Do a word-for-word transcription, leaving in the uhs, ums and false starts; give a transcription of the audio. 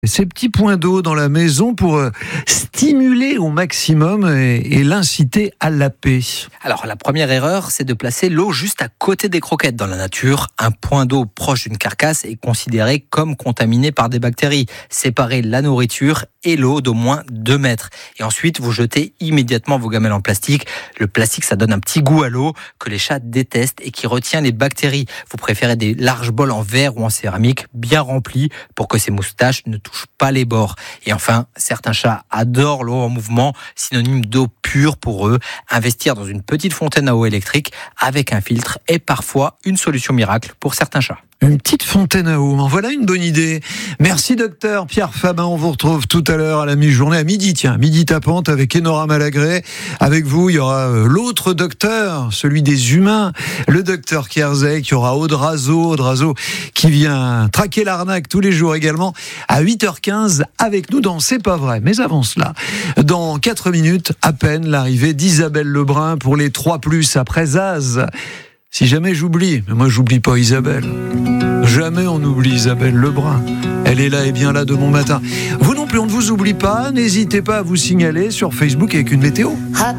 Ces petits points d'eau dans la maison pour euh, stimuler au maximum et, et l'inciter à la paix. Alors la première erreur, c'est de placer l'eau juste à côté des croquettes. Dans la nature, un point d'eau proche d'une carcasse est considéré comme contaminé par des bactéries. Séparez la nourriture et l'eau d'au moins deux mètres. Et ensuite, vous jetez immédiatement vos gamelles en plastique. Le plastique, ça donne un petit goût à l'eau que les chats détestent et qui retient les bactéries. Vous préférez des larges bols en verre ou en céramique bien remplis pour que ces moustaches ne touchent pas les bords. Et enfin, certains chats adorent l'eau en mouvement, synonyme d'eau pure pour eux. Investir dans une petite fontaine à eau électrique avec un filtre est parfois une solution miracle pour certains chats. Une petite fontaine à eau, en voilà une bonne idée. Merci docteur Pierre Fabin, on vous retrouve tout à l'heure à la mi-journée, à midi, tiens, midi tapante avec Enora Malagré. Avec vous, il y aura l'autre docteur, celui des humains, le docteur Kierzek. Il y aura Aude Razo, Aude Razo qui vient traquer l'arnaque tous les jours également à huit heures quinze avec nous dans C'est pas vrai. Mais avant cela, dans quatre minutes à peine, l'arrivée d'Isabelle Lebrun pour les trois plus après Zaz. Si jamais j'oublie, mais moi j'oublie pas Isabelle. Jamais on oublie Isabelle Lebrun. Elle est là et bien là de bon matin. Vous non plus, on ne vous oublie pas. N'hésitez pas à vous signaler sur Facebook avec une météo.